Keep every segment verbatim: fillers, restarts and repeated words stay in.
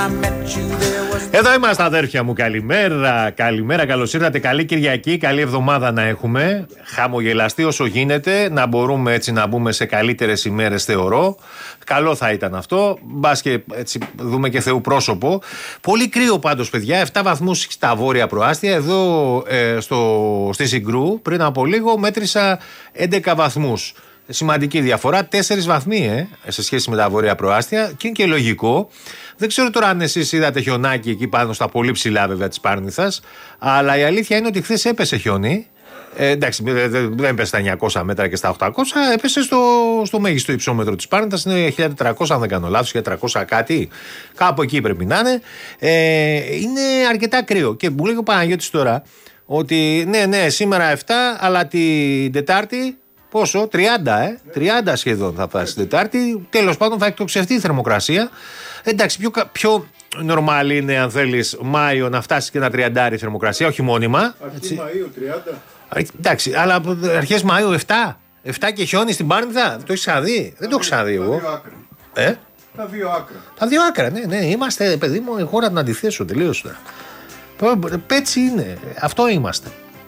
Εδώ είμαστε, αδέρφια μου, καλημέρα, καλημέρα, καλώς ήρθατε, καλή Κυριακή, καλή εβδομάδα να έχουμε, χαμογελαστή όσο γίνεται, να μπορούμε έτσι να μπούμε σε καλύτερες ημέρες, θεωρώ. Καλό θα ήταν αυτό, μπας και έτσι δούμε και Θεού πρόσωπο. Πολύ κρύο πάντως, παιδιά, επτά βαθμούς στα βόρεια προάστια. Εδώ ε, στο, στη Συγκρού πριν από λίγο μέτρησα έντεκα βαθμούς. Σημαντική διαφορά, τέσσερις βαθμοί ε, σε σχέση με τα βόρεια προάστια, και είναι και λογικό. Δεν ξέρω τώρα αν εσείς είδατε χιονάκι εκεί πάνω στα πολύ ψηλά, βέβαια, της Πάρνηθας, αλλά η αλήθεια είναι ότι χθες έπεσε χιόνι. Ε, εντάξει, δεν έπεσε στα εννιακόσια μέτρα και στα οκτακόσια, έπεσε στο, στο μέγιστο υψόμετρο της Πάρνηθας, είναι χίλια τετρακόσια, αν δεν κάνω λάθος, χίλια τριακόσια κάτι, κάπου εκεί πρέπει να είναι. Ε, είναι αρκετά κρύο. Και μου λέει ο Παναγιώτης τώρα ότι ναι, ναι, σήμερα επτά, αλλά την Τετάρτη. Πόσο, τριάντα, ε, τριάντα σχεδόν θα φτάσει την Τετάρτη. Τέλος πάντων θα εκτοξευτεί η θερμοκρασία. Εντάξει, πιο, πιο normal είναι, αν θέλεις, Μάιο να φτάσει και ένα τριάντα η θερμοκρασία, όχι μόνιμα. Αρχή Μαΐου τριάντα. Εντάξει, αλλά αρχές Μαΐου επτά. επτά και χιόνι στην Πάρνηθα. Δεν το έχεις ξαναδεί? Δεν το έχω ξαναδεί εγώ. Ε? Τα δύο άκρα. Τα δύο άκρα, ναι, ναι. Είμαστε, παιδί μου, η χώρα να αντιθέσω τελείως τώρα. Πέτσι είναι. Αυτό είμαστε.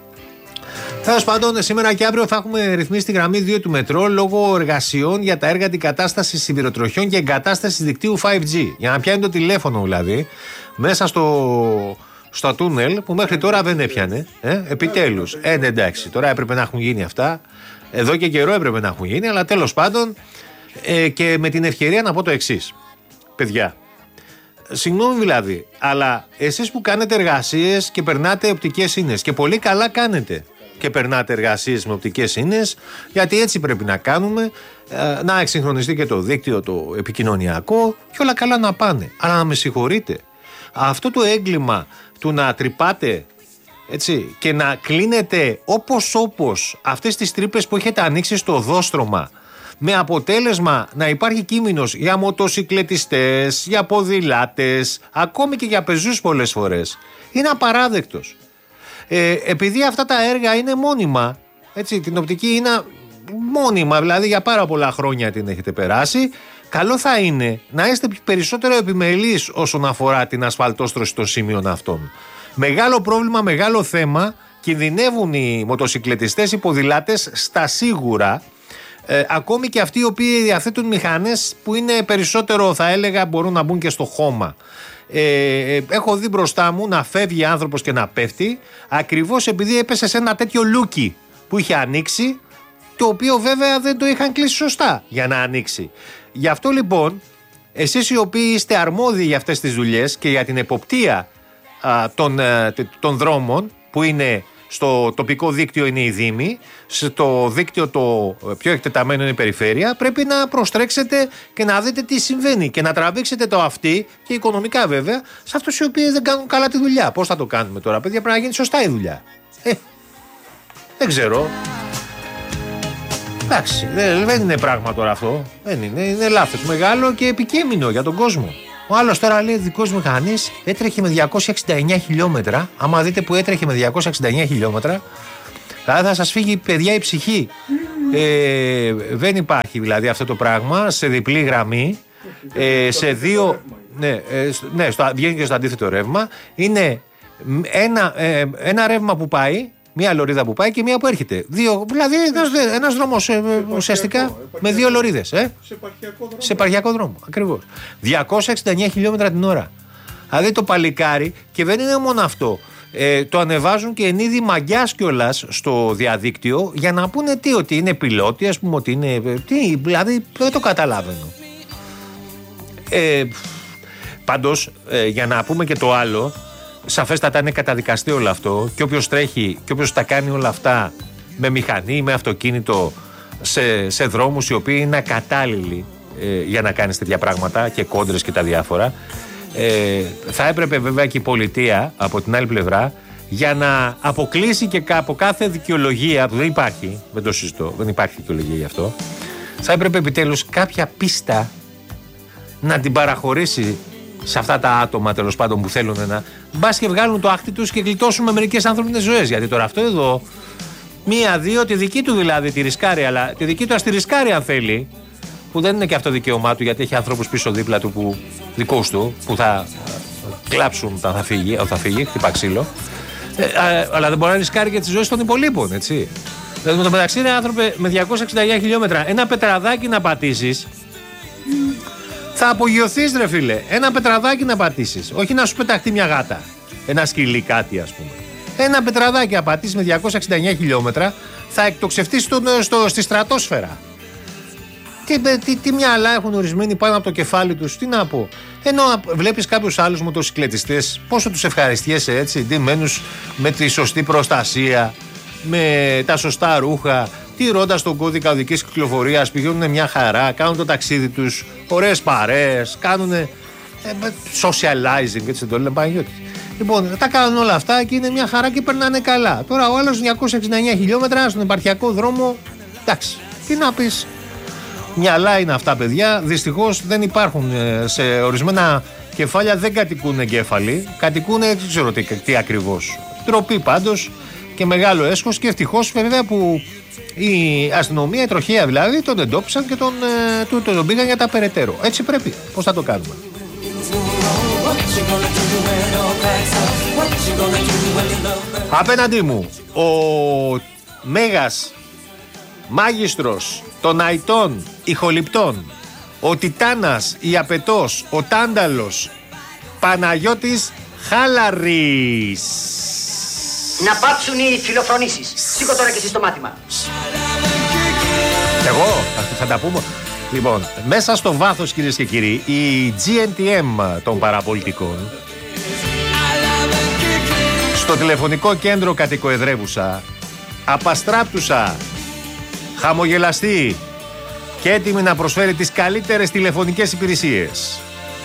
Τέλος πάντων, σήμερα και αύριο θα έχουμε ρυθμίσει τη γραμμή δύο του μετρό λόγω εργασιών για τα έργα αντικατάστασης σιδηροτροχιών και εγκατάστασης δικτύου φάιβ τζι. Για να πιάνει το τηλέφωνο, δηλαδή, μέσα στο, στο τούνελ που μέχρι τώρα δεν έπιανε. Ε, επιτέλους. Ε, ναι, εντάξει, τώρα έπρεπε να έχουν γίνει αυτά. Εδώ και καιρό έπρεπε να έχουν γίνει, αλλά τέλος πάντων, ε, και με την ευκαιρία να πω το εξής. Παιδιά, συγγνώμη δηλαδή, αλλά εσείς που κάνετε εργασίες και περνάτε οπτικές ίνες, και πολύ καλά κάνετε και περνάτε εργασίες με οπτικές ίνες, γιατί έτσι πρέπει να κάνουμε, να εξυγχρονιστεί και το δίκτυο το επικοινωνιακό και όλα καλά να πάνε. Αλλά να με συγχωρείτε, αυτό το έγκλημα του να τρυπάτε, έτσι, και να κλείνετε όπως όπως αυτές τις τρύπες που έχετε ανοίξει στο οδόστρωμα, με αποτέλεσμα να υπάρχει κίνδυνος για μοτοσικλετιστές, για ποδηλάτες, ακόμη και για πεζούς πολλές φορές, είναι απαράδεκτος. Ε, επειδή αυτά τα έργα είναι μόνιμα, έτσι, την οπτική είναι μόνιμα, δηλαδή για πάρα πολλά χρόνια την έχετε περάσει, καλό θα είναι να είστε περισσότερο επιμελείς όσον αφορά την ασφαλτόστρωση των σημείων αυτών. Μεγάλο πρόβλημα, μεγάλο θέμα, κινδυνεύουν οι μοτοσικλετιστές, οι ποδηλάτες στα σίγουρα. Ε, ακόμη και αυτοί οι οποίοι διαθέτουν μηχανές που είναι περισσότερο, θα έλεγα, μπορούν να μπουν και στο χώμα. Ε, έχω δει μπροστά μου να φεύγει άνθρωπος και να πέφτει, ακριβώς επειδή έπεσε σε ένα τέτοιο λούκι που είχε ανοίξει, το οποίο βέβαια δεν το είχαν κλείσει σωστά για να ανοίξει. Γι' αυτό λοιπόν, εσείς οι οποίοι είστε αρμόδιοι για αυτές τις δουλειές και για την εποπτεία α, των, α, των δρόμων, που είναι στο τοπικό δίκτυο είναι η Δήμη, στο δίκτυο το πιο εκτεταμένο είναι η Περιφέρεια, πρέπει να προστρέξετε και να δείτε τι συμβαίνει και να τραβήξετε το αυτί, και οικονομικά βέβαια, σε αυτούς οι οποίοι δεν κάνουν καλά τη δουλειά. Πώς θα το κάνουμε τώρα, παιδιά? Πρέπει να γίνει σωστά η δουλειά. Ε, δεν ξέρω. Εντάξει, δεν είναι πράγμα τώρα αυτό. Δεν είναι, είναι λάθος μεγάλο και επικείμενο για τον κόσμο. Ο άλλος τώρα λέει δικός μηχανής έτρεχε με διακόσια εξήντα εννέα χιλιόμετρα. Άμα δείτε που έτρεχε με διακόσια εξήντα εννέα χιλιόμετρα, δηλαδή θα σας φύγει, παιδιά, η ψυχή. Ε, δεν υπάρχει δηλαδή αυτό το πράγμα σε διπλή γραμμή, ε, σε δύο. Ναι, ε, ναι, στο, βγαίνει και στο αντίθετο ρεύμα. Είναι ένα, ε, ένα ρεύμα που πάει, μία λωρίδα που πάει και μία που έρχεται. Δύο, δηλαδή ένας, ένας δρόμος ε, ουσιαστικά με δύο λωρίδες. Ε? Σε επαρχιακό δρόμο. Σε επαρχιακό δρόμο, ακριβώς. διακόσια εξήντα εννέα χιλιόμετρα την ώρα. Δηλαδή το παλικάρι, και δεν είναι μόνο αυτό. Ε, το ανεβάζουν και εν είδη μαγκιάς κιόλας στο διαδίκτυο για να πούνε τι, ότι είναι πιλότη, ας πούμε, ότι είναι. Τι, δηλαδή δεν το καταλαβαίνω. Ε, πάντως, ε, για να πούμε και το άλλο. Σαφέστατα είναι καταδικαστεί όλο αυτό, και όποιος τρέχει και όποιος τα κάνει όλα αυτά με μηχανή ή με αυτοκίνητο σε, σε δρόμους οι οποίοι είναι ακατάλληλοι ε, για να κάνεις τέτοια πράγματα και κόντρες και τα διάφορα, ε, θα έπρεπε βέβαια και η πολιτεία από την άλλη πλευρά, για να αποκλείσει και από κάθε δικαιολογία που δεν υπάρχει, δεν το συζητώ, δεν υπάρχει δικαιολογία γι' αυτό, θα έπρεπε επιτέλους κάποια πίστα να την παραχωρήσει σε αυτά τα άτομα, τέλος πάντων, που θέλουν να μπας και βγάλουν το άχτι τους και γλιτώσουν με μερικές ανθρώπινες ζωές. Γιατί τώρα αυτό εδώ, μία-δύο, τη δική του δηλαδή τη ρισκάρει, αλλά τη δική του ας τη ρισκάρει αν θέλει, που δεν είναι και αυτό δικαίωμά του, γιατί έχει ανθρώπους πίσω δίπλα του που δικούς του, που θα κλάψουν όταν θα φύγει, όταν θα φύγει, χτυπά ξύλο. Ε, α, αλλά δεν μπορεί να ρισκάρει και τις ζωές των υπολείπων, έτσι. Δηλαδή, με το μεταξύ, είναι άνθρωπε με διακόσια εξήντα εννέα χιλιόμετρα, ένα πετραδάκι να πατήσεις, θα απογειωθείς, ρε φίλε. Ένα πετραδάκι να πατήσεις. Όχι να σου πεταχτεί μια γάτα. Ένα σκυλί, κάτι, ας πούμε. Ένα πετραδάκι να πατήσεις με διακόσια εξήντα εννέα χιλιόμετρα, θα εκτοξευτείς στο, στο, στη στρατόσφαιρα. Τι, τι, τι μυαλά έχουν ορισμένοι πάνω από το κεφάλι τους, τι να πω. Ενώ βλέπεις κάποιους άλλους μοτοσυκλετιστές, πόσο τους ευχαριστιέσαι, έτσι, ντυμένους με τη σωστή προστασία, με τα σωστά ρούχα, τηρώντας τον κώδικα οδικής κυκλοφορίας, πηγαίνουν μια χαρά, κάνουν το ταξίδι τους, ωραίες παρέες, κάνουν ε, socializing, έτσι το λένε Παναγιώτη. Λοιπόν, τα κάνουν όλα αυτά και είναι μια χαρά και περνάνε καλά. Τώρα ο άλλος διακόσια εξήντα εννέα χιλιόμετρα στον επαρχιακό δρόμο, εντάξει, τι να πεις. Μυαλά είναι αυτά, παιδιά. Δυστυχώς δεν υπάρχουν σε ορισμένα κεφάλια, δεν κατοικούν εγκέφαλοι. Κατοικούν, δεν ξέρω τι, τι ακριβώς. Τροπή πάντως και μεγάλο έσχος. Και ευτυχώς βέβαια που η αστυνομία, η τροχέα δηλαδή, τον εντόπισαν και τον, τον, τον, τον πήγαν για τα περαιτέρω. Έτσι πρέπει. Πώς θα το κάνουμε. Απέναντί μου ο μέγας μάγιστρος των αητών ηχοληπτών, ο Τιτάνας, η Απετός, ο Τάνταλος, Παναγιώτης Χάλαρης. Να πάψουν οι φιλοφρονήσεις. Σήκω τώρα και εσύ στο μάθημα. Εγώ, θα τα πούμε. Λοιπόν, μέσα στο βάθος, κυρίες και κύριοι, η τζι εν τι εμ των παραπολιτικών, στο τηλεφωνικό κέντρο κατοικοεδρεύουσα, απαστράπτουσα, χαμογελαστή και έτοιμη να προσφέρει τις καλύτερες τηλεφωνικές υπηρεσίες.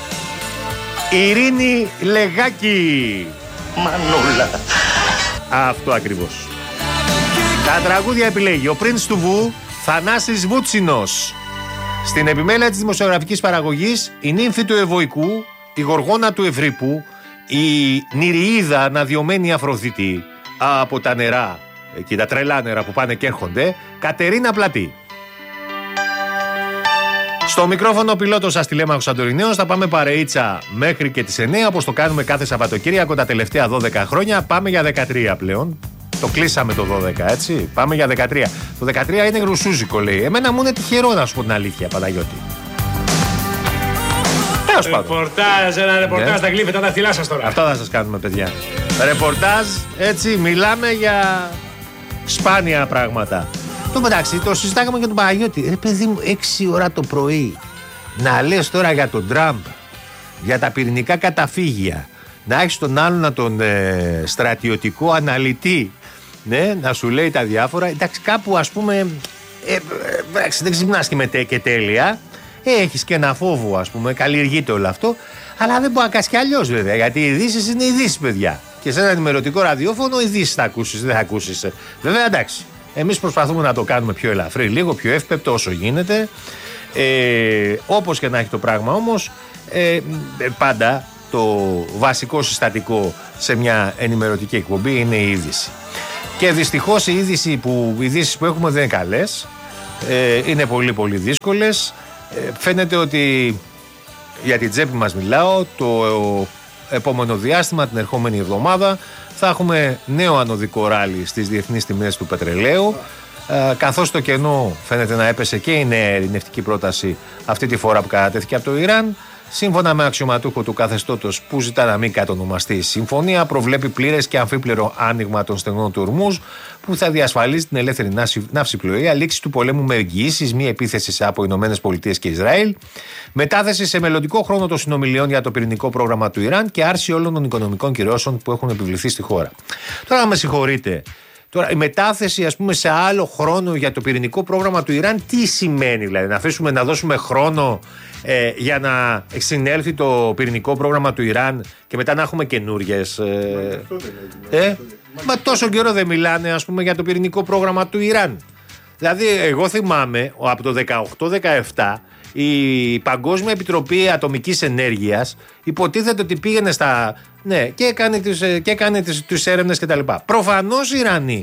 Ειρήνη Λεγάκη. Μανούλα. Αυτό ακριβώς. Τα τραγούδια επιλέγει ο Prince του Βου, Θανάσης Βούτσινος. Στην επιμέλεια της δημοσιογραφικής παραγωγής, η νύμφη του Ευωικού, η γοργόνα του Ευρύπου, η Νηριίδα αναδιωμένη Αφροδίτη από τα νερά και τα τρελά νερά που πάνε και έρχονται, Κατερίνα Πλατή. Στο μικρόφωνο πιλότος σας τηλέμαχος Αντορινέος, θα πάμε παρεΐτσα μέχρι και τις εννέα, όπως το κάνουμε κάθε Σαββατοκύριακο τα τελευταία δώδεκα χρόνια. Πάμε για δεκατρία πλέον. Το κλείσαμε το δώδεκα, έτσι. Πάμε για δεκατρία. Το δεκατρία είναι γρουσούζικο, λέει. Εμένα μου είναι τυχερό, να σου πω την αλήθεια, Παναγιώτη. Ρεπορτάζ, ένα ρεπορτάζ, yeah. Τα γλύφετε τα δάχτυλά σας τώρα. Αυτό θα σας κάνουμε, παιδιά. Ρεπορτάζ, έτσι, μιλάμε για σπάνια πράγματα. Το μεταξύ, το συζητάγαμε για τον Παναγιώτη. Ρε παιδί μου, έξι ώρα το πρωί να λες τώρα για τον Τραμπ, για τα πυρηνικά καταφύγια, να έχεις τον άλλον να τον ε, στρατιωτικό αναλυτή, ναι, να σου λέει τα διάφορα. Εντάξει, κάπου ας πούμε, ε, ε, εντάξει, δεν ξυπνάς και με τε και τέλεια. Έχεις και ένα φόβο, ας πούμε, καλλιεργείται όλο αυτό. Αλλά δεν μπορεί να κάνεις κι αλλιώς, βέβαια, γιατί οι ειδήσεις είναι ειδήσεις, παιδιά. Και σε ένα ενημερωτικό ραδιόφωνο, ειδήσεις θα ακούσεις, δεν θα ακούσεις. Βέβαια, εντάξει. Εμείς προσπαθούμε να το κάνουμε πιο ελαφρύ, λίγο πιο εύπεπτο όσο γίνεται. Ε, όπως και να έχει το πράγμα όμως, ε, πάντα το βασικό συστατικό σε μια ενημερωτική εκπομπή είναι η είδηση. Και δυστυχώς οι είδηση που, οι ειδήσεις που έχουμε δεν είναι καλές, ε, είναι πολύ πολύ δύσκολες. Ε, φαίνεται ότι, για την τσέπη μας μιλάω, το επόμενο διάστημα, την ερχόμενη εβδομάδα, θα έχουμε νέο ανωδικό ράλι στις διεθνείς τιμές του πετρελαίου, ε, καθώς το κενό φαίνεται να έπεσε και η νέα ειρηνευτική πρόταση αυτή τη φορά που κατατέθηκε από το Ιράν. Σύμφωνα με αξιωματούχο του καθεστώτος που ζητά να μην κατονομαστεί η συμφωνία, προβλέπει πλήρες και αμφίπληρο άνοιγμα των στενών του Ορμούζ, που θα διασφαλίσει την ελεύθερη ναυσιπλοεία, λήξη του πολέμου με εγγυήσεις, μη επίθεση από Ηνωμένες Πολιτείες και Ισραήλ, μετάθεση σε μελλοντικό χρόνο των συνομιλιών για το πυρηνικό πρόγραμμα του Ιράν και άρση όλων των οικονομικών κυρώσεων που έχουν επιβληθεί στη χώρα. Τώρα, με συγχωρείτε. Τώρα, η μετάθεση, ας πούμε, σε άλλο χρόνο για το πυρηνικό πρόγραμμα του Ιράν, τι σημαίνει, δηλαδή, να αφήσουμε να δώσουμε χρόνο ε, για να συνέλθει το πυρηνικό πρόγραμμα του Ιράν και μετά να έχουμε καινούριες. Ε, ε, μα τόσο καιρό δεν μιλάνε, ας πούμε, για το πυρηνικό πρόγραμμα του Ιράν. Δηλαδή, εγώ θυμάμαι από το δεκαοκτώ δεκαεπτά η Παγκόσμια Επιτροπή Ατομικής Ενέργειας υποτίθεται ότι πήγαινε στα. Ναι, και έκανε τις, και έκανε τις, τις έρευνες κτλ. Προφανώς οι Ιρανοί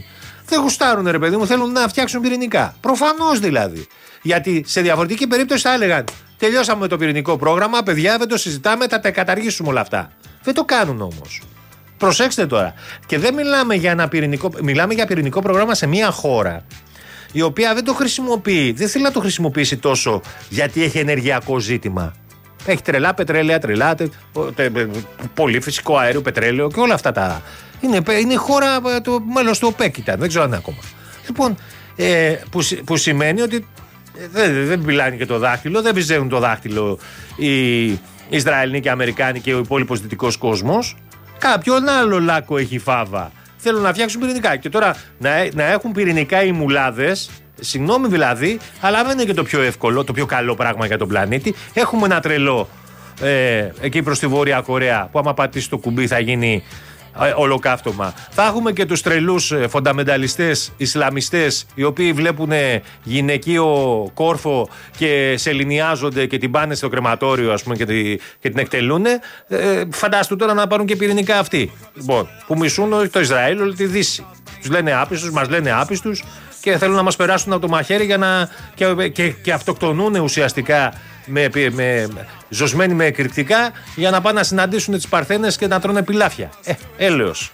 Δεν γουστάρουν, ρε παιδί μου, θέλουν να φτιάξουν πυρηνικά. Προφανώς δηλαδή. Γιατί σε διαφορετική περίπτωση θα έλεγαν: τελειώσαμε με το πυρηνικό πρόγραμμα, παιδιά, δεν το συζητάμε, θα τα καταργήσουμε όλα αυτά. Δεν το κάνουν όμως. Προσέξτε τώρα. Και δεν μιλάμε για ένα πυρηνικό, μιλάμε για πυρηνικό πρόγραμμα σε μια χώρα η οποία δεν το χρησιμοποιεί, δεν θέλει να το χρησιμοποιήσει τόσο γιατί έχει ενεργειακό ζήτημα. Έχει τρελά πετρέλαια, τρελά, τε, τε, τε, πολύ φυσικό αέριο, πετρέλαιο και όλα αυτά τα. Είναι, είναι η χώρα, το μέλος του ΟΠΕΚ ήταν, δεν ξέρω αν είναι ακόμα. Λοιπόν, ε, που, που σημαίνει ότι δεν, δεν πιλάνε και το δάχτυλο, δεν βυζένουν το δάχτυλο οι Ισραηλοί και οι Αμερικάνοι και ο υπόλοιπος δυτικός κόσμος. Κάποιον άλλο λάκκο έχει φάβα. Θέλουν να φτιάξουν πυρηνικά. Και τώρα να, να έχουν πυρηνικά οι μουλάδες, συγγνώμη δηλαδή, αλλά δεν είναι και το πιο εύκολο, το πιο καλό πράγμα για τον πλανήτη. Έχουμε ένα τρελό ε, εκεί προς τη Βόρεια Κορέα που άμα πατήσει το κουμπί θα γίνει ε, ολοκαύτωμα. Θα έχουμε και τους τρελούς ε, φονταμενταλιστές Ισλαμιστές οι οποίοι βλέπουν ε, γυναικείο κόρφο και σεληνιάζονται και την πάνε στο κρεματόριο, ας πούμε, και, τη, και την εκτελούν. Ε, φαντάστου τώρα να πάρουν και πυρηνικά αυτοί. Λοιπόν, που μισούν το Ισραήλ, όλη τη Δύση. Τους λένε άπιστους, μας λένε άπιστους και θέλουν να μας περάσουν από το μαχαίρι για να, και, και, και αυτοκτονούν ουσιαστικά με, με, ζωσμένοι με εκρηκτικά για να πάνε να συναντήσουν τις Παρθένες και να τρώνε πιλάφια. Ε, έλεος.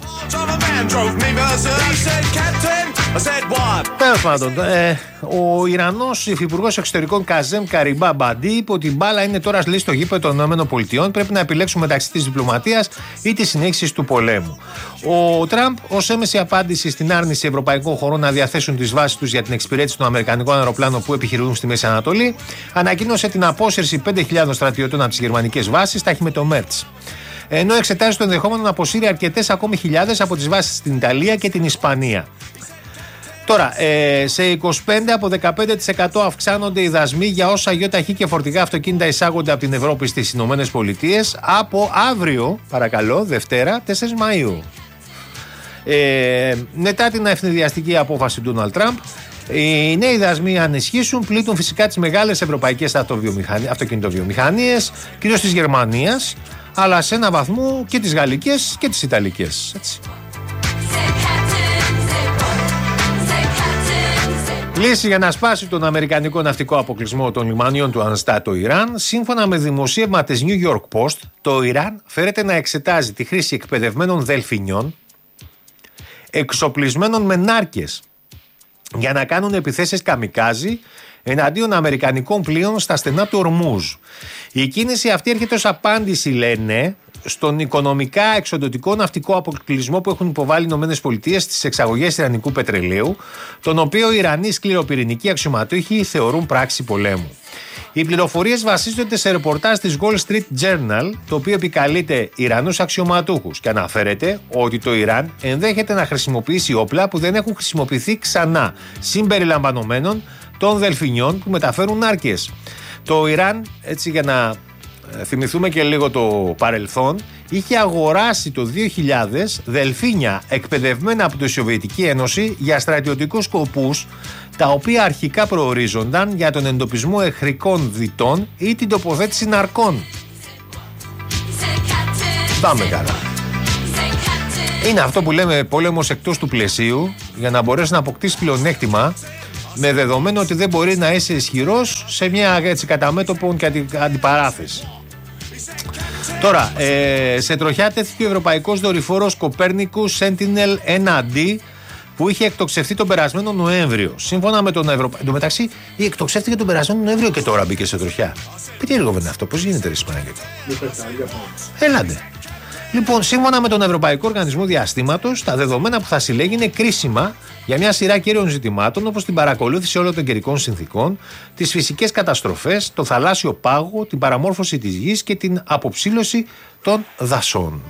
Τέλος πάντων, ε, ο Ιρανός υφυπουργός εξωτερικών Καζέμ Καριμπάμπαντι είπε ότι η μπάλα είναι τώρα λύση στο γήπεδο των ΗΠΑ. Πρέπει να επιλέξουν μεταξύ της διπλωματίας ή της συνέχισης του πολέμου. Ο Τραμπ, ως έμεση απάντηση στην άρνηση ευρωπαϊκών χωρών να διαθέσουν τις βάσεις τους για την εξυπηρέτηση των αμερικανικών αεροπλάνων που επιχειρούν στη Μέση Ανατολή, ανακοίνωσε την απόσυρση πέντε χιλιάδων στρατιωτών από τις γερμανικές βάσεις ταχυμετομέρτς. Ενώ εξετάζει το ενδεχόμενο να αποσύρει αρκετές ακόμη χιλιάδες από τις βάσεις στην Ιταλία και την Ισπανία. Τώρα, ε, σε είκοσι πέντε από δεκαπέντε τοις εκατό αυξάνονται οι δασμοί για όσα γιοταχή και φορτηγά αυτοκίνητα εισάγονται από την Ευρώπη στις Ηνωμένες Πολιτείες από αύριο, παρακαλώ, Δευτέρα, τέσσερις Μαΐου. Ε, μετά την ευνηδιαστική απόφαση του Ντόναλντ Τραμπ, οι νέοι δασμοί, αν ισχύσουν, πλήττουν φυσικά τις μεγάλες ευρωπαϊκές αυτοκινητοβιομηχανίες, κυρίως της Γερμανίας, αλλά σε ένα βαθμό και τις γαλλικές και τις ιταλικές. Έτσι. Λύση για να σπάσει τον αμερικανικό ναυτικό αποκλεισμό των λιμανιών του Ανστά το Ιράν. Σύμφωνα με δημοσίευμα της New York Post, το Ιράν φέρεται να εξετάζει τη χρήση εκπαιδευμένων δελφινιών εξοπλισμένων με νάρκες για να κάνουν επιθέσεις καμικάζι εναντίον αμερικανικών πλοίων στα στενά του Ορμούζ. Η κίνηση αυτή έρχεται ως απάντηση, λένε, στον οικονομικά εξοντωτικό ναυτικό αποκλεισμό που έχουν υποβάλει οι ΗΠΑ στις εξαγωγές ιρανικού πετρελαίου, τον οποίο οι Ιρανοί σκληροπυρηνικοί αξιωματούχοι θεωρούν πράξη πολέμου. Οι πληροφορίες βασίζονται σε ρεπορτάζ της Wall Street Journal, το οποίο επικαλείται Ιρανούς αξιωματούχους και αναφέρεται ότι το Ιράν ενδέχεται να χρησιμοποιήσει όπλα που δεν έχουν χρησιμοποιηθεί ξανά, συμπεριλαμβανομένων των δελφινιών που μεταφέρουν νάρκες. Το Ιράν, έτσι για να θυμηθούμε και λίγο το παρελθόν, είχε αγοράσει το δύο χιλιάδες δελφίνια εκπαιδευμένα από τη Σοβιετική Ένωση για στρατιωτικούς σκοπούς, τα οποία αρχικά προορίζονταν για τον εντοπισμό εχθρικών δυτών ή την τοποθέτηση ναρκών. Πάμε καλά. Είναι αυτό που λέμε πόλεμος εκτός του πλαισίου, για να μπορέσει να αποκτήσει πλεονέκτημα, με δεδομένο ότι δεν μπορεί να είσαι ισχυρός σε μια έτσι κατά μέτωπον και αντι, αντιπαράθεση. Τώρα, ε, σε τροχιά τέθηκε ο ευρωπαϊκός δορυφόρος Κοπέρνικους Sentinel ένα ντι που είχε εκτοξευθεί τον περασμένο Νοέμβριο. Σύμφωνα με τον Ευρωπαϊκό. Εν τω μεταξύ, εκτοξεύτηκε τον περασμένο Νοέμβριο και τώρα μπήκε σε τροχιά. Περίεργο είναι αυτό, πώς γίνεται, ρε Παναγιώτη? Έλαντε. Λοιπόν, σύμφωνα με τον Ευρωπαϊκό Οργανισμό Διαστήματος, τα δεδομένα που θα συλλέγει είναι κρίσιμα για μια σειρά κύριων ζητημάτων, όπως την παρακολούθηση όλων των καιρικών συνθήκων, τις φυσικές καταστροφές, το θαλάσσιο πάγο, την παραμόρφωση της γης και την αποψήλωση των δασών.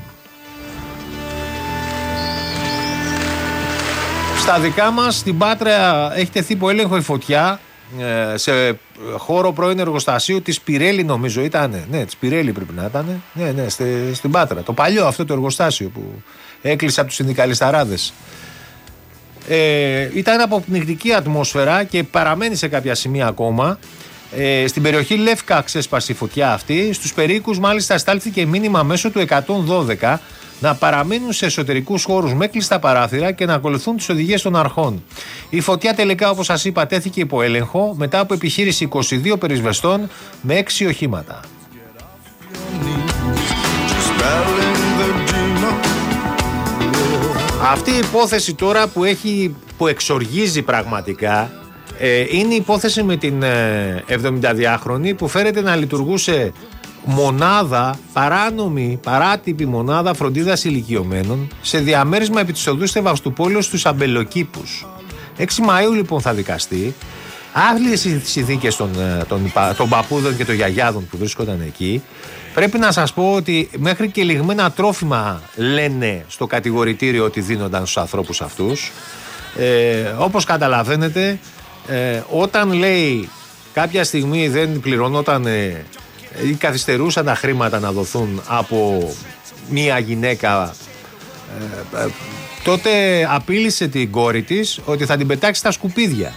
Στα δικά μας, στην Πάτρα έχει τεθεί υπό έλεγχο η φωτιά σε χώρο πρώην εργοστασίου της Πιρέλη, νομίζω ήταν. Ναι, της Πιρέλη πρέπει να ήταν. Ναι, ναι, στη, στην Πάτρα. Το παλιό αυτό το εργοστάσιο που έκλεισε από τους συνδικαλισταράδες. Ε, ήταν αποπνικτική ατμόσφαιρα και παραμένει σε κάποια σημεία ακόμα. Ε, στην περιοχή Λεύκα ξέσπασε η φωτιά αυτή. Στους περίκους μάλιστα στάλθηκε μήνυμα μέσω του εκατόν δώδεκα, να παραμείνουν σε εσωτερικούς χώρους με κλειστά παράθυρα και να ακολουθούν τις οδηγίες των αρχών. Η φωτιά τελικά, όπως σας είπα, τέθηκε υπό έλεγχο μετά από επιχείρηση είκοσι δύο περισβεστών με έξι οχήματα. Αυτή η υπόθεση τώρα που, έχει, που εξοργίζει πραγματικά ε, είναι η υπόθεση με την ε, εβδομηνταδυάχρονη που φέρεται να λειτουργούσε μονάδα, παράνομη, παράτυπη μονάδα φροντίδας ηλικιωμένων σε διαμέρισμα επί της οδού Σεβαστουπόλεως στους Αμπελοκήπους. έξι Μαΐου λοιπόν θα δικαστεί. Άθλιες οι συνθήκες των, των, των παππούδων και των γιαγιάδων που βρίσκονταν εκεί. Πρέπει να σας πω ότι μέχρι και λιγμένα τρόφιμα λένε στο κατηγορητήριο ότι δίνονταν στους ανθρώπους αυτούς. Ε, όπως καταλαβαίνετε, ε, όταν λέει κάποια στιγμή δεν πληρωνόταν ε, ή καθυστερούσαν τα χρήματα να δοθούν από μία γυναίκα, ε, ε, τότε απείλησε την κόρη της ότι θα την πετάξει στα σκουπίδια.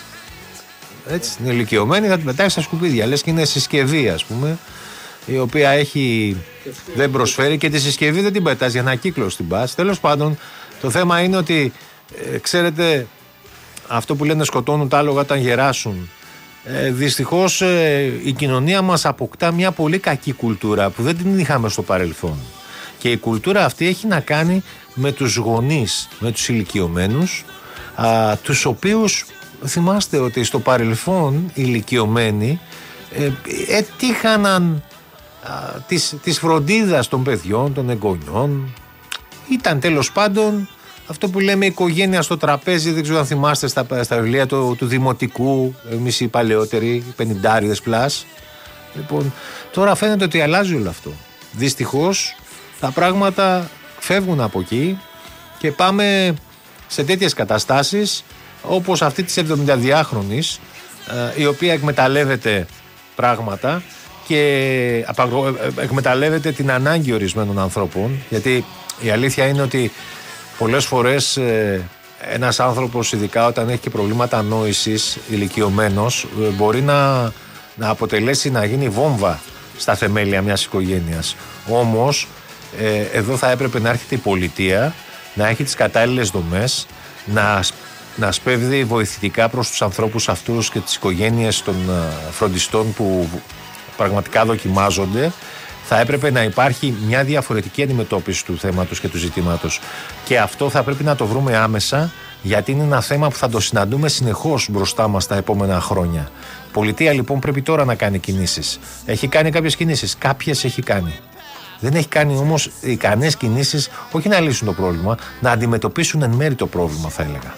Έτσι, την ηλικιωμένη θα την πετάξει στα σκουπίδια. Λες και είναι συσκευή, ας πούμε, η οποία έχει, δεν προσφέρει, και τη συσκευή δεν την πετάς για ένα κύκλο στην πας. Τέλος πάντων, το θέμα είναι ότι ε, ξέρετε, αυτό που λένε σκοτώνουν τα άλογα όταν γεράσουν. Ε, δυστυχώς ε, η κοινωνία μας αποκτά μια πολύ κακή κουλτούρα που δεν την είχαμε στο παρελθόν. Και η κουλτούρα αυτή έχει να κάνει με τους γονείς, με τους ηλικιωμένους, α, τους οποίους θυμάστε ότι στο παρελθόν οι ηλικιωμένοι ε, έτυχαναν α, της, της φροντίδας των παιδιών, των εγγονιών. Ήταν τέλος πάντων αυτό που λέμε οικογένεια στο τραπέζι. Δεν ξέρω αν θυμάστε στα, στα βιβλία του, του δημοτικού, εμείς οι παλαιότεροι, οι πενηντάριδες πλάς. Λοιπόν, τώρα φαίνεται ότι αλλάζει όλο αυτό. Δυστυχώς τα πράγματα φεύγουν από εκεί και πάμε σε τέτοιες καταστάσεις όπως αυτή της εβδομηνταδυάχρονης, η οποία εκμεταλλεύεται πράγματα και εκμεταλλεύεται την ανάγκη ορισμένων ανθρώπων, γιατί η αλήθεια είναι ότι πολλές φορές ένας άνθρωπος, ειδικά όταν έχει και προβλήματα νόησης, ηλικιωμένος, μπορεί να, να αποτελέσει, να γίνει βόμβα στα θεμέλια μιας οικογένειας. Όμως ε, εδώ θα έπρεπε να έρχεται η πολιτεία, να έχει τις κατάλληλες δομές, να, να σπέβδει βοηθητικά προς τους ανθρώπους αυτούς και τις οικογένειες των φροντιστών που πραγματικά δοκιμάζονται. Θα έπρεπε να υπάρχει μια διαφορετική αντιμετώπιση του θέματος και του ζητήματος. Και αυτό θα πρέπει να το βρούμε άμεσα, γιατί είναι ένα θέμα που θα το συναντούμε συνεχώς μπροστά μας τα επόμενα χρόνια. Η πολιτεία λοιπόν πρέπει τώρα να κάνει κινήσεις. Έχει κάνει κάποιες κινήσεις, κάποιες έχει κάνει. Δεν έχει κάνει όμως ικανές κινήσεις, όχι να λύσουν το πρόβλημα, να αντιμετωπίσουν εν μέρει το πρόβλημα, θα έλεγα.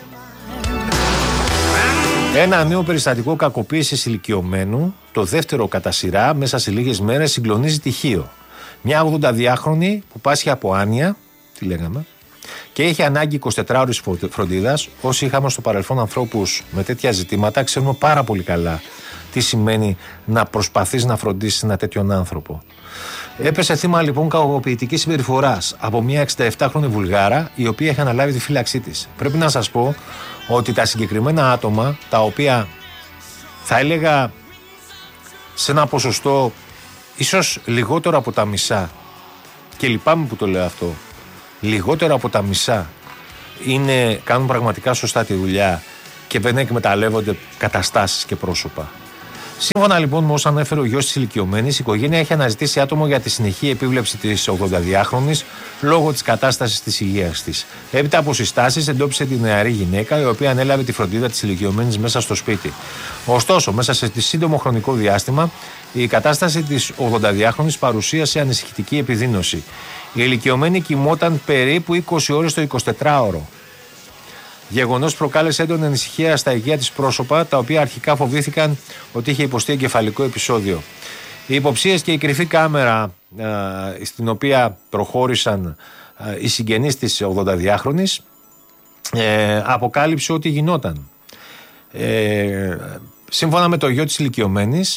Ένα νέο περιστατικό κακοποίησης ηλικιωμένου, το δεύτερο κατά σειρά, μέσα σε λίγες μέρες συγκλονίζει τυχείο. Μια ογδονταδυάχρονη που πάσχει από άνοια, τι λέγαμε, και έχει ανάγκη εικοσιτετράωρης φροντίδας. Όσοι είχαμε στο παρελθόν ανθρώπους με τέτοια ζητήματα, ξέρουμε πάρα πολύ καλά τι σημαίνει να προσπαθείς να φροντίσεις ένα τέτοιον άνθρωπο. Έπεσε θύμα λοιπόν κακοποιητικής συμπεριφοράς από μια εξηνταεπτάχρονη Βουλγάρα, η οποία έχει αναλάβει τη φύλαξή της. Πρέπει να σας πω ότι τα συγκεκριμένα άτομα, τα οποία θα έλεγα σε ένα ποσοστό ίσως λιγότερο από τα μισά, και λυπάμαι που το λέω αυτό, λιγότερο από τα μισά είναι, κάνουν πραγματικά σωστά τη δουλειά και δεν εκμεταλλεύονται καταστάσεις και πρόσωπα. Σύμφωνα λοιπόν με όσα ανέφερε ο γιος της ηλικιωμένης, η οικογένεια έχει αναζητήσει άτομο για τη συνεχή επίβλεψη της ογδονταδυάχρονης λόγω της κατάστασης της υγείας της. Έπειτα από συστάσεις, εντόπισε την νεαρή γυναίκα, η οποία ανέλαβε τη φροντίδα της ηλικιωμένης μέσα στο σπίτι. Ωστόσο, μέσα σε σύντομο χρονικό διάστημα, η κατάσταση της ογδονταδυάχρονης παρουσίασε ανησυχητική επιδείνωση. Η ηλικιωμένη κοιμόταν περίπου είκοσι ώρες το εικοσιτετράωρο. Γεγονός προκάλεσε έντονη ανησυχία στα υγεία της πρόσωπα, τα οποία αρχικά φοβήθηκαν ότι είχε υποστεί εγκεφαλικό επεισόδιο. Οι υποψίες και η κρυφή κάμερα α, στην οποία προχώρησαν α, οι συγγενείς της ογδονταδυάχρονης ε, αποκάλυψε ότι γινόταν. Ε, σύμφωνα με το γιο της ηλικιωμένης,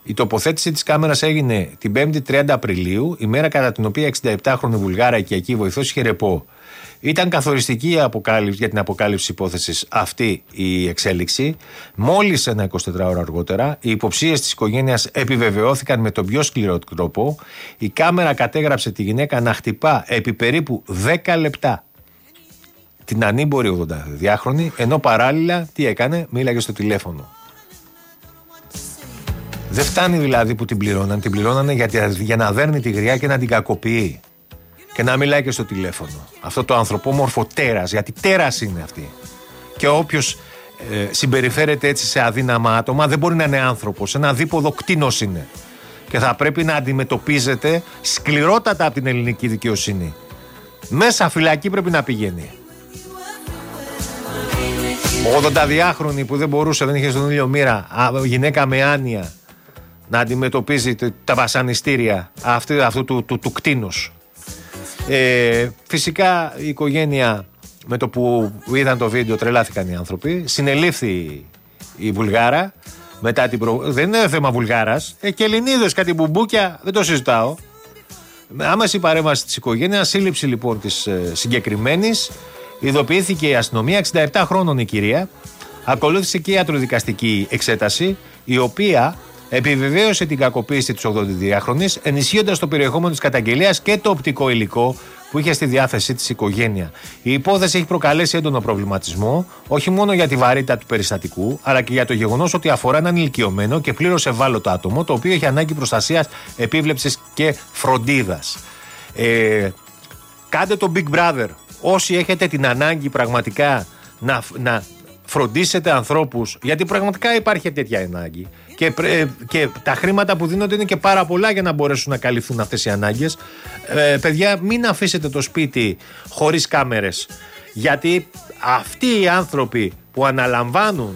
Η τοποθέτηση της κάμερας έγινε την πέμπτη τριάντα Απριλίου, ημέρα κατά την οποία εξηνταεπτάχρονη Βουλγάρα οικιακή βοηθός είχε ρεπό. Ήταν καθοριστική για την αποκάλυψη υπόθεσης αυτή η εξέλιξη. Μόλις ένα εικοσιτετράωρο αργότερα, οι υποψίες της οικογένειας επιβεβαιώθηκαν με τον πιο σκληρό τρόπο. Η κάμερα κατέγραψε τη γυναίκα να χτυπά επί περίπου δέκα λεπτά την ανήμπορη ογδονταδυάχρονη, ενώ παράλληλα τι έκανε, μίλαγε στο τηλέφωνο. Δεν φτάνει δηλαδή που την πληρώναν, την πληρώνανε για, για να δέρνει τη γριά και να την κακοποιεί. Και να μιλάει και στο τηλέφωνο. Αυτό το ανθρωπόμορφο τέρας, γιατί τέρας είναι αυτή. Και όποιος ε, συμπεριφέρεται έτσι σε αδύναμα άτομα δεν μπορεί να είναι άνθρωπος. Ένα δίποδο κτήνος είναι. Και θα πρέπει να αντιμετωπίζεται σκληρότατα από την ελληνική δικαιοσύνη. Μέσα φυλακή πρέπει να πηγαίνει. Ο ογδονταδυάχρονη που δεν μπορούσε, δεν είχε στον ήλιο μοίρα, γυναίκα με άνοια, να αντιμετωπίζει τα βασανιστήρια αυτού, αυτού του, του, του κτήνους. Ε, φυσικά η οικογένεια, με το που είδαν το βίντεο, τρελάθηκαν οι άνθρωποι. Συνελήφθη η Βουλγάρα μετά την προ... Δεν είναι θέμα Βουλγάρας, ε, και Ελληνίδες, κάτι μπουμπούκια, δεν το συζητάω. Με άμεση παρέμβαση της οικογένειας, σύλληψη λοιπόν της ε, συγκεκριμένης, ειδοποιήθηκε η αστυνομία. εξήντα επτά χρόνων η κυρία. Ακολούθησε και η ιατροδικαστική εξέταση, η οποία επιβεβαίωσε την κακοποίηση της ογδονταδυάχρονης, ενισχύοντας το περιεχόμενο της καταγγελίας και το οπτικό υλικό που είχε στη διάθεσή της οικογένεια. Η υπόθεση έχει προκαλέσει έντονο προβληματισμό, όχι μόνο για τη βαρύτητα του περιστατικού, αλλά και για το γεγονός ότι αφορά έναν ηλικιωμένο και πλήρως ευάλωτο άτομο, το οποίο έχει ανάγκη προστασίας, επίβλεψης και φροντίδας. Ε, κάντε το Big Brother. Όσοι έχετε την ανάγκη πραγματικά να, να φροντίσετε ανθρώπους, γιατί πραγματικά υπάρχει τέτοια ανάγκη. Και, και τα χρήματα που δίνονται είναι και πάρα πολλά για να μπορέσουν να καλυφθούν αυτές οι ανάγκες. Ε, παιδιά, μην αφήσετε το σπίτι χωρίς κάμερες. Γιατί αυτοί οι άνθρωποι που αναλαμβάνουν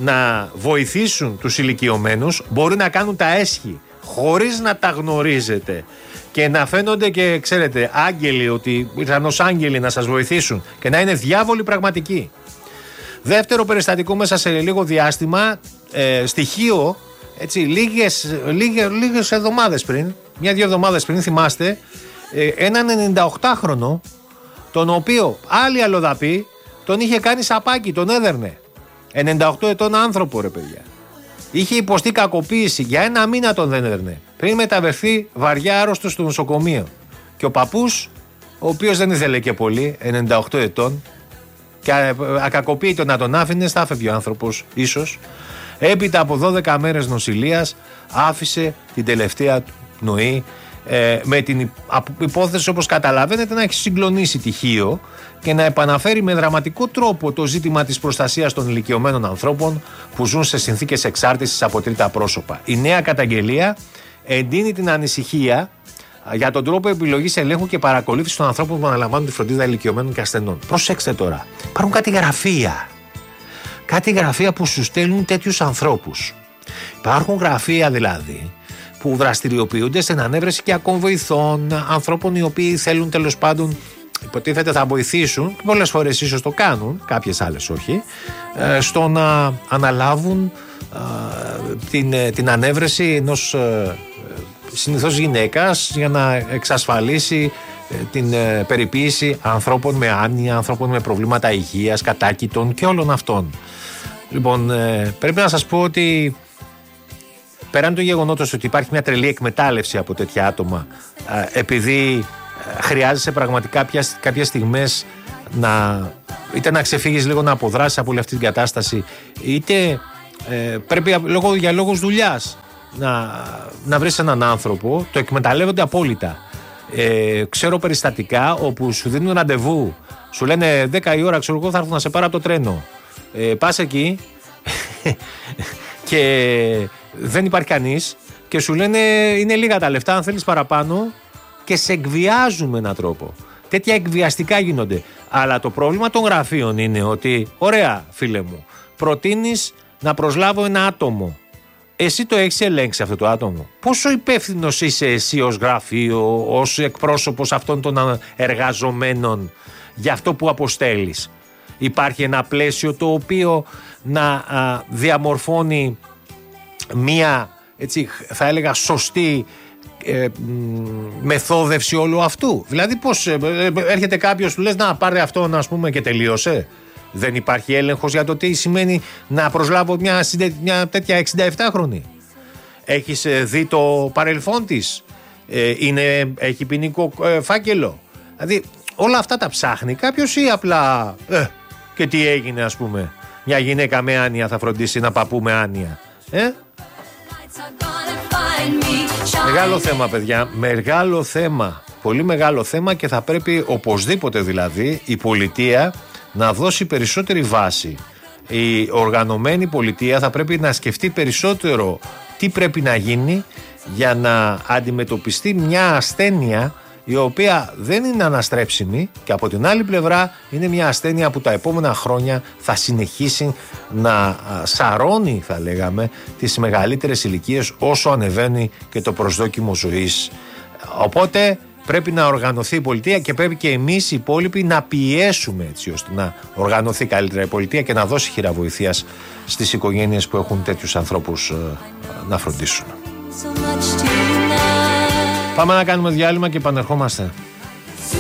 να βοηθήσουν τους ηλικιωμένους μπορεί να κάνουν τα έσχη χωρίς να τα γνωρίζετε. Και να φαίνονται και, ξέρετε, άγγελοι, ότι ήρθαν ως άγγελοι να σας βοηθήσουν, και να είναι διάβολοι πραγματικοί. Δεύτερο περιστατικό μέσα σε λίγο διάστημα, ε, στοιχείο, έτσι, λίγες, λίγες, λίγες εβδομάδες πριν, μια-δύο εβδομάδες πριν, θυμάστε, ε, έναν ενενηνταοκτάχρονο, τον οποίο άλλοι αλλοδαποί τον είχε κάνει σαπάκι, τον έδερνε. ενενήντα οκτώ ετών άνθρωπο, ρε παιδιά. Είχε υποστεί κακοποίηση, για ένα μήνα τον δεν έδερνε, πριν μεταβερθεί βαριά άρρωστο στο νοσοκομείο. Και ο παππούς, ο οποίος δεν ήθελε και πολύ, ενενήντα οκτώ ετών, και ακακοποίητο να τον άφηνε, θα έφευγε ο άνθρωπος ίσως. Έπειτα από δώδεκα μέρες νοσηλείας άφησε την τελευταία του πνοή, ε, με την υπόθεση, όπως καταλαβαίνετε, να έχει συγκλονίσει τυχείο και να επαναφέρει με δραματικό τρόπο το ζήτημα της προστασίας των ηλικιωμένων ανθρώπων που ζουν σε συνθήκες εξάρτησης από τρίτα πρόσωπα. Η νέα καταγγελία εντείνει την ανησυχία για τον τρόπο επιλογής, ελέγχου και παρακολούθησης των ανθρώπων που αναλαμβάνουν τη φροντίδα ηλικιωμένων και ασθενών. Προσέξτε τώρα, υπάρχουν κάτι γραφεία. Κάτι γραφεία που σου στέλνουν τέτοιους ανθρώπους. Υπάρχουν γραφεία δηλαδή που δραστηριοποιούνται στην ανέβρεση και ακόμη ανθρώπων οι οποίοι θέλουν, τέλος πάντων, υποτίθεται θα βοηθήσουν, πολλές φορές ίσως το κάνουν, κάποιες άλλες όχι, στο να αναλάβουν την, την ανέβρεση ενός συνήθως γυναίκας για να εξασφαλίσει την περιποίηση ανθρώπων με άνοια, ανθρώπων με προβλήματα υγείας, κατάκητων και όλων αυτών. Λοιπόν, πρέπει να σας πω ότι πέραν του γεγονότος ότι υπάρχει μια τρελή εκμετάλλευση από τέτοια άτομα, επειδή χρειάζεσαι πραγματικά κάποιες στιγμές να, είτε να ξεφύγεις λίγο, να αποδράσεις από όλη αυτή την κατάσταση, είτε ε, πρέπει λόγω, για λόγους δουλειάς να, να βρεις έναν άνθρωπο, το εκμεταλλεύονται απόλυτα. Ε, ξέρω περιστατικά όπου σου δίνουν ραντεβού, σου λένε δέκα η ώρα, ξέρω εγώ, θα έρθω να σε πάρω από το τρένο. Ε, πας εκεί και δεν υπάρχει κανείς και σου λένε είναι λίγα τα λεφτά, αν θέλεις παραπάνω, και σε εκβιάζουν με έναν τρόπο. Τέτοια εκβιαστικά γίνονται. Αλλά το πρόβλημα των γραφείων είναι ότι, ωραία φίλε μου, προτείνεις να προσλάβω ένα άτομο. Εσύ το έχεις ελέγξει αυτό το άτομο? Πόσο υπεύθυνος είσαι εσύ ως γραφείο, ως εκπρόσωπος αυτών των εργαζομένων για αυτό που αποστέλεις? Υπάρχει ένα πλαίσιο το οποίο να α, διαμορφώνει μία έτσι, θα έλεγα σωστή ε, μεθόδευση όλου αυτού. Δηλαδή πώς ε, ε, έρχεται κάποιος που λες να πάρε αυτό να πούμε και τελείωσε. Δεν υπάρχει έλεγχος για το τι σημαίνει να προσλάβω μια, μια τέτοια εξήντα επτάχρονη. Έχεις ε, δει το παρελθόν της, ε, είναι, έχει ποινικό ε, φάκελο. Δηλαδή όλα αυτά τα ψάχνει κάποιος ή απλά ε, και τι έγινε ας πούμε. Μια γυναίκα με άνοια θα φροντίσει ένα παππού με άνοια. Ε? Μεγάλο θέμα παιδιά, μεγάλο θέμα, πολύ μεγάλο θέμα και θα πρέπει οπωσδήποτε δηλαδή η πολιτεία να δώσει περισσότερη βάση. Η οργανωμένη πολιτεία θα πρέπει να σκεφτεί περισσότερο τι πρέπει να γίνει για να αντιμετωπιστεί μια ασθένεια η οποία δεν είναι αναστρέψιμη και από την άλλη πλευρά είναι μια ασθένεια που τα επόμενα χρόνια θα συνεχίσει να σαρώνει, θα λέγαμε, τις μεγαλύτερες ηλικίες όσο ανεβαίνει και το προσδόκιμο ζωής. Οπότε πρέπει να οργανωθεί η πολιτεία και πρέπει και εμείς οι υπόλοιποι να πιέσουμε έτσι ώστε να οργανωθεί καλύτερα η πολιτεία και να δώσει χείρα βοηθείας στις οικογένειες που έχουν τέτοιους ανθρώπους να φροντίσουν. Πάμε να κάνουμε διάλειμμα και επανερχόμαστε.